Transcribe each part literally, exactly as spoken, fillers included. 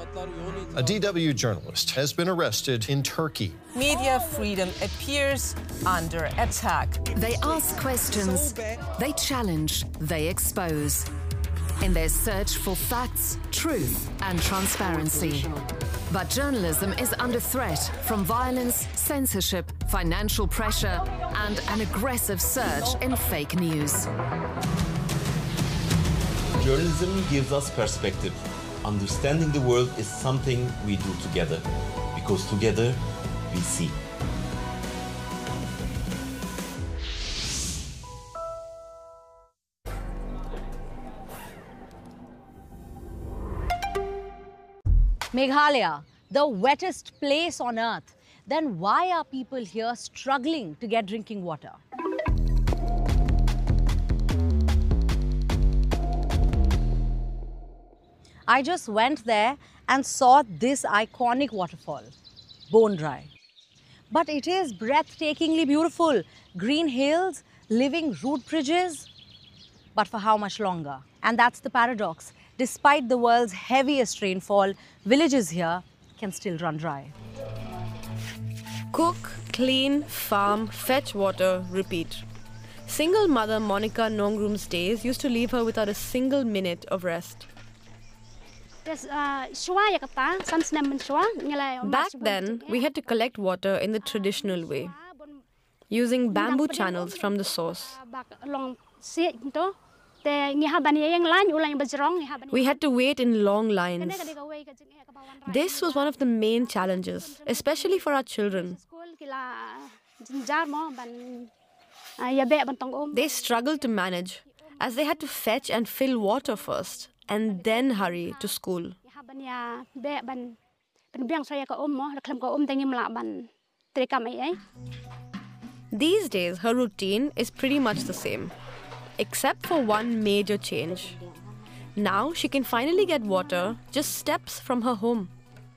A D W journalist has been arrested in Turkey. Media freedom appears under attack. They ask questions, they challenge, they expose. In their search for facts, truth, and transparency. But journalism is under threat from violence, censorship, financial pressure, and an aggressive surge in fake news. Journalism gives us perspective. Understanding the world is something we do together, because together we see. Meghalaya, the wettest place on earth. Then why are people here struggling to get drinking water? I just went there and saw this iconic waterfall, bone dry. But it is breathtakingly beautiful. Green hills, living root bridges. But for how much longer? And that's the paradox. Despite the world's heaviest rainfall, villages here can still run dry. Cook, clean, farm, fetch water, repeat. Single mother Monica Nongrum's days used to leave her without a single minute of rest. Back then, we had to collect water in the traditional way, using bamboo channels from the source. We had to wait in long lines. This was one of the main challenges, especially for our children. They struggled to manage, as they had to fetch and fill water first, and then hurry to school. These days, her routine is pretty much the same, except for one major change. Now she can finally get water just steps from her home.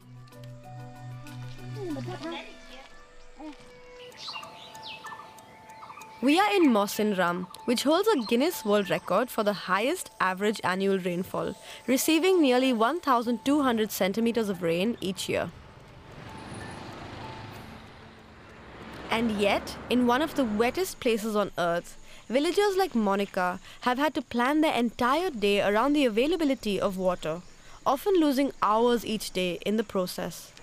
We are in Mohsin Ram, which holds a Guinness World Record for the highest average annual rainfall, receiving nearly one thousand two hundred centimeters of rain each year. And yet, in one of the wettest places on earth, villagers like Monica have had to plan their entire day around the availability of water, often losing hours each day in the process.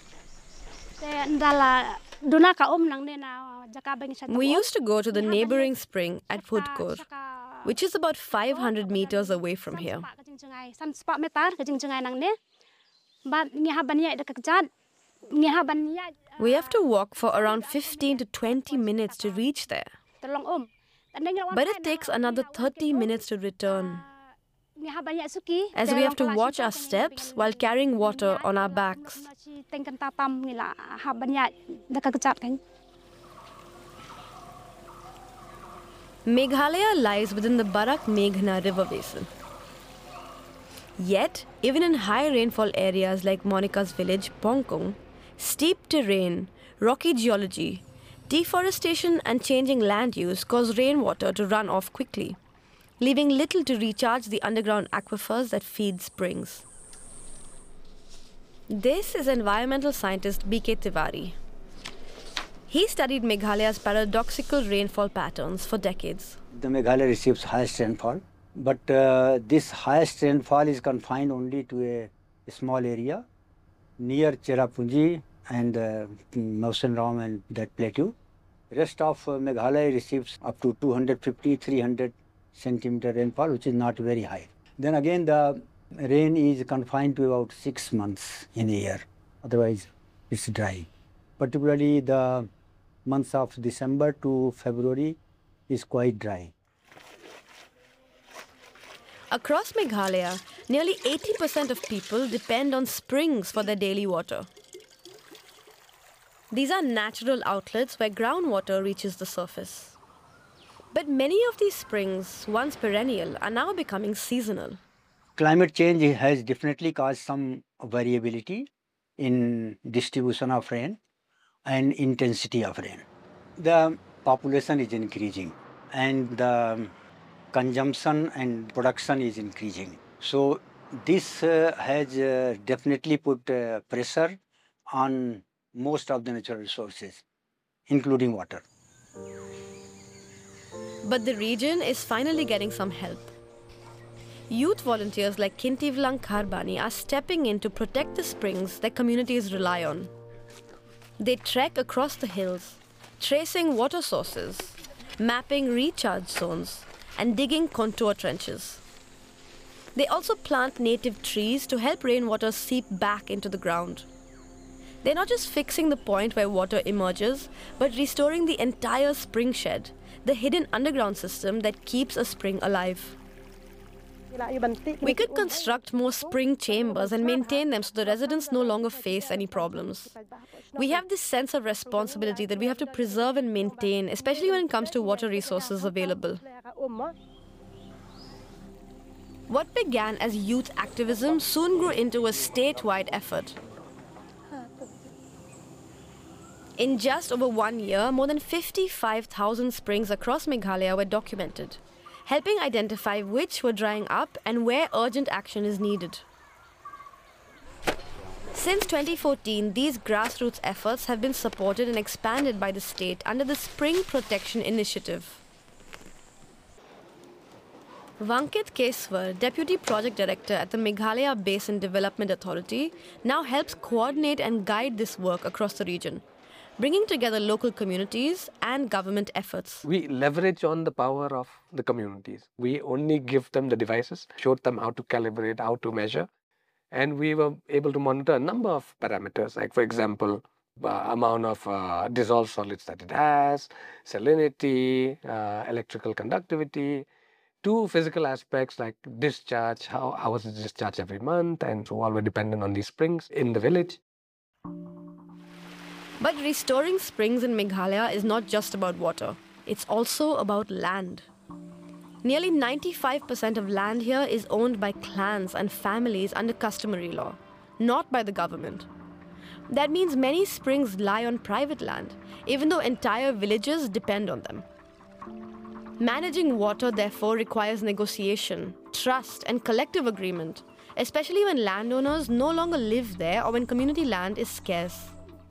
We used to go to the neighboring spring at Phudkur, which is about five hundred meters away from here. We have to walk for around fifteen to twenty minutes to reach there. But it takes another thirty minutes to return, as we have to watch our steps while carrying water on our backs. Meghalaya lies within the Barak-Meghna river basin. Yet, even in high rainfall areas like Monica's village, Pongkung, steep terrain, rocky geology, deforestation and changing land use cause rainwater to run off quickly, leaving little to recharge the underground aquifers that feed springs. This is environmental scientist B K Tiwari. He studied Meghalaya's paradoxical rainfall patterns for decades. The Meghalaya receives highest rainfall, but uh, this highest rainfall is confined only to a, a small area near Cherrapunji and uh, Mohsin Ram and that plateau. Rest of uh, Meghalaya receives up to two hundred fifty to three hundred centimeter rainfall, which is not very high. Then again, the rain is confined to about six months in a year. Otherwise, it's dry. Particularly the months of December to February is quite dry. Across Meghalaya, nearly eighty percent of people depend on springs for their daily water. These are natural outlets where groundwater reaches the surface. But many of these springs, once perennial, are now becoming seasonal. Climate change has definitely caused some variability in distribution of rain and intensity of rain. The population is increasing and the consumption and production is increasing. So This uh, has uh, definitely put uh, pressure on most of the natural resources, including water. But the region is finally getting some help. Youth volunteers like Kintivlang Kharbani are stepping in to protect the springs that communities rely on. They trek across the hills, tracing water sources, mapping recharge zones, and digging contour trenches. They also plant native trees to help rainwater seep back into the ground. They're not just fixing the point where water emerges, but restoring the entire spring shed, the hidden underground system that keeps a spring alive. We could construct more spring chambers and maintain them so the residents no longer face any problems. We have this sense of responsibility that we have to preserve and maintain, especially when it comes to water resources available. What began as youth activism soon grew into a statewide effort. In just over one year, more than fifty-five thousand springs across Meghalaya were documented, helping identify which were drying up and where urgent action is needed. Since twenty fourteen, these grassroots efforts have been supported and expanded by the state under the Spring Protection Initiative. Vankit Keswar, Deputy Project Director at the Meghalaya Basin Development Authority, now helps coordinate and guide this work across the region, bringing together local communities and government efforts. We leverage on the power of the communities. We only give them the devices, showed them how to calibrate, how to measure, and we were able to monitor a number of parameters, like, for example, uh, amount of uh, dissolved solids that it has, salinity, uh, electrical conductivity, two physical aspects like discharge, how, how was it discharged every month, and so all were dependent on these springs in the village. But restoring springs in Meghalaya is not just about water. It's also about land. Nearly ninety-five percent of land here is owned by clans and families under customary law, not by the government. That means many springs lie on private land, even though entire villages depend on them. Managing water, therefore, requires negotiation, trust, and collective agreement, especially when landowners no longer live there or when community land is scarce.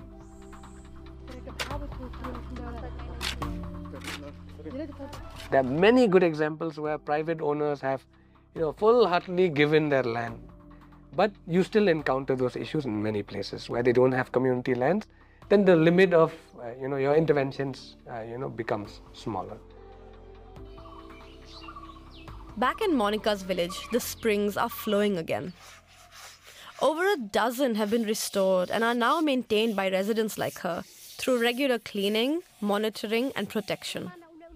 There are many good examples where private owners have, you know, full-heartedly given their land. But you still encounter those issues in many places where they don't have community lands. Then the limit of, uh, you know, your interventions, uh, you know, becomes smaller. Back in Monica's village, the springs are flowing again. Over a dozen have been restored and are now maintained by residents like her through regular cleaning, monitoring, and protection.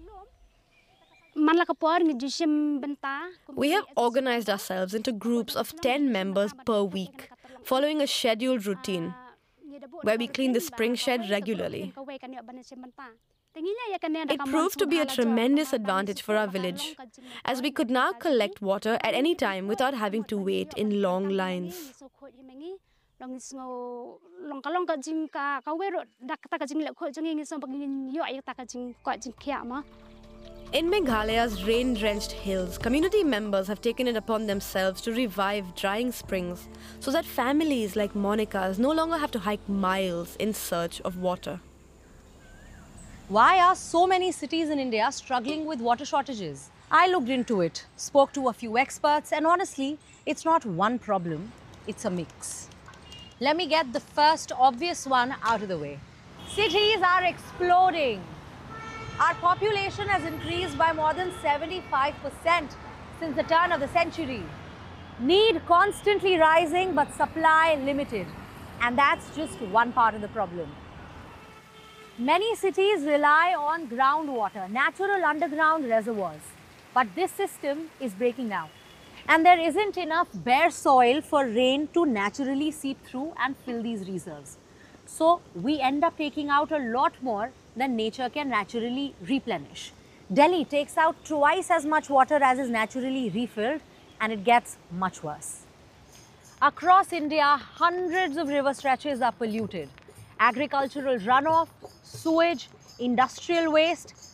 We have organized ourselves into groups of ten members per week, following a scheduled routine, where we clean the spring shed regularly. It proved to be a tremendous advantage for our village, as we could now collect water at any time without having to wait in long lines. In Meghalaya's rain-drenched hills, community members have taken it upon themselves to revive drying springs so that families like Monica's no longer have to hike miles in search of water. Why are so many cities in India struggling with water shortages? I looked into it, spoke to a few experts, and honestly, it's not one problem, it's a mix. Let me get the first obvious one out of the way. Cities are exploding. Our population has increased by more than seventy-five percent since the turn of the century. Need constantly rising, but supply limited. And that's just one part of the problem. Many cities rely on groundwater, natural underground reservoirs. But this system is breaking down. And there isn't enough bare soil for rain to naturally seep through and fill these reserves. So we end up taking out a lot more than nature can naturally replenish. Delhi takes out twice as much water as is naturally refilled, and it gets much worse. Across India, hundreds of river stretches are polluted. Agricultural runoff, sewage, industrial waste,